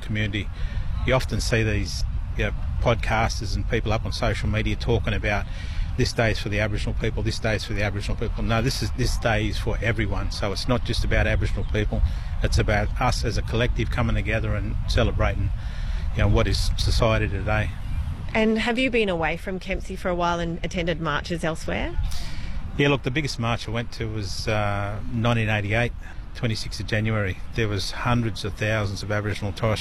community. You often see these podcasters and people up on social media talking about this day is for the Aboriginal people, this day is for the Aboriginal people. No, this day is for everyone. So it's not just about Aboriginal people. It's about us as a collective coming together and celebrating, what is society today. And have you been away from Kempsey for a while and attended marches elsewhere? Yeah, look, the biggest march I went to was 1988, 26th of January. There was hundreds of thousands of Aboriginal and Torres